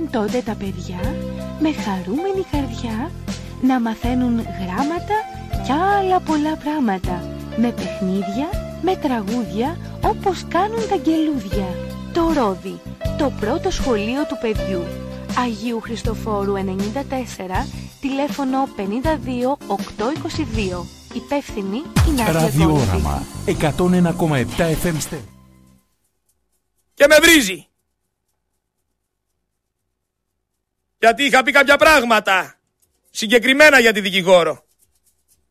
μπορούσαν τότε τα παιδιά με χαρούμενη καρδιά να μαθαίνουν γράμματα και άλλα πολλά πράγματα, με παιχνίδια, με τραγούδια, όπως κάνουν τα αγγελούδια. Το Ρόδι, το πρώτο σχολείο του παιδιού. Αγίου Χριστοφόρου 94, τηλέφωνο 52 822. Υπεύθυνη η Νάντια Κόλυφη. Ραδιόραμα 101,7 FM. Και με βρίζει. Γιατί είχα πει κάποια πράγματα συγκεκριμένα για τη δικηγόρο.